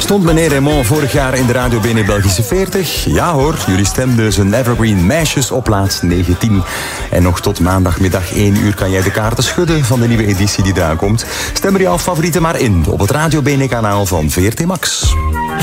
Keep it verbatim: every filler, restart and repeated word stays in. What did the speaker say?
Stond meneer Raymond vorig jaar in de Radio Bene Belgische veertig? Ja hoor, jullie stemden zijn Evergreen Meisjes op plaats negentien. En nog tot maandagmiddag één uur kan jij de kaarten schudden van de nieuwe editie die eraan komt. Stem er jouw favorieten maar in op het Radio Bene kanaal van V R T Max.